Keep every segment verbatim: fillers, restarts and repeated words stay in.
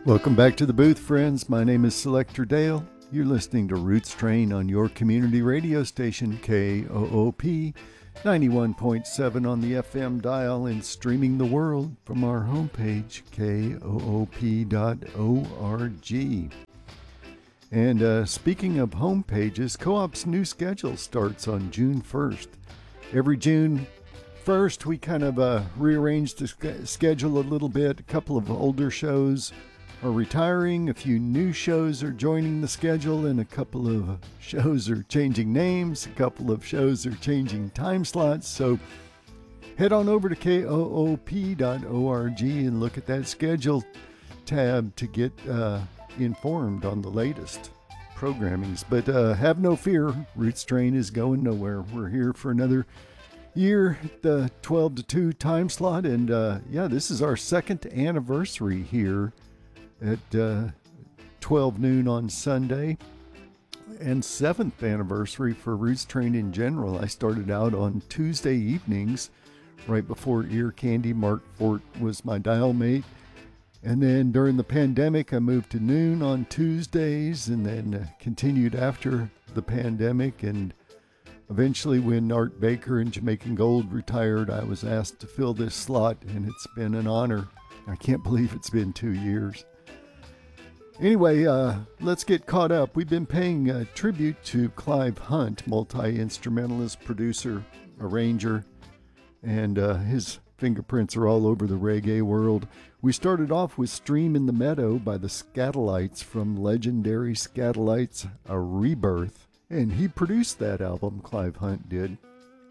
Welcome back to the booth, friends. My name is Selector Dale. You're listening to Roots Train on your community radio station, K O O P, ninety-one point seven on the F M dial, and streaming the world from our homepage, K O O P dot org. And uh, speaking of homepages, Co-op's new schedule starts on June first. Every June first, we kind of uh, rearrange the sch- schedule a little bit. A couple of older shows are retiring, a few new shows are joining the schedule, and a couple of shows are changing names, a couple of shows are changing time slots. So head on over to K O O P dot org and look at that schedule tab to get uh, informed on the latest programmings. But uh, have no fear, Roots Train is going nowhere. We're here for another year at the twelve to two time slot, and uh, yeah, this is our second anniversary here at uh, twelve noon on Sunday, and seventh anniversary for Roots Train in general. I started out on Tuesday evenings right before Ear Candy. Mark Fort was my dial mate, and then during the pandemic I moved to noon on Tuesdays, and then uh, continued after the pandemic. And eventually, when Art Baker and Jamaican Gold retired, I was asked to fill this slot, and it's been an honor. I can't believe it's been two years. Anyway, uh, let's get caught up. We've been paying uh, tribute to Clive Hunt, multi-instrumentalist, producer, arranger, and uh, his fingerprints are all over the reggae world. We started off with Stream in the Meadow by the Skatalites from legendary Skatalites, A Rebirth, and he produced that album, Clive Hunt did.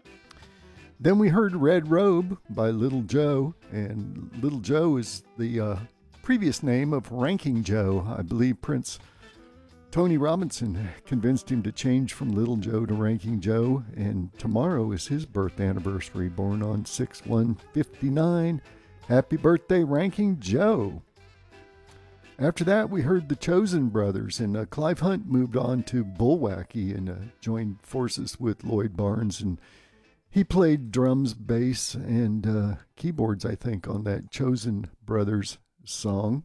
Then we heard Red Robe by Little Joe, and Little Joe is the uh, previous name of Ranking Joe. I believe Prince Tony Robinson convinced him to change from Little Joe to Ranking Joe, and tomorrow is his birth anniversary, born on six one fifty-nine. Happy birthday, Ranking Joe. After that, we heard the Chosen Brothers, and uh, Clive Hunt moved on to Bullwacky and uh, joined forces with Lloyd Barnes, and he played drums, bass, and uh, keyboards, I think, on that Chosen Brothers song.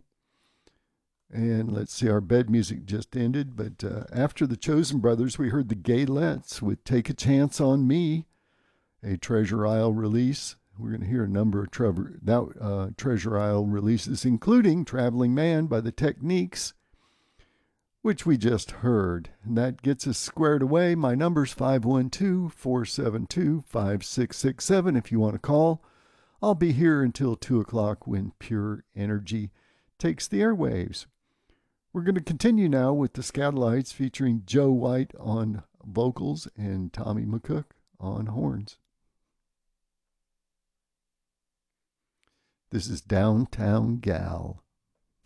And let's see, our bed music just ended, but uh, after the Chosen Brothers, we heard the Gaylettes with Take a Chance on Me, a Treasure Isle release. We're going to hear a number of Trevor, that, uh, Treasure Isle releases, including Traveling Man by the Techniques, which we just heard. And that gets us squared away. My number's five one two, four seven two, five six six seven if you want to call. I'll be here until two o'clock when Pure Energy takes the airwaves. We're going to continue now with the Skatalites featuring Joe White on vocals and Tommy McCook on horns. This is Downtown Gal.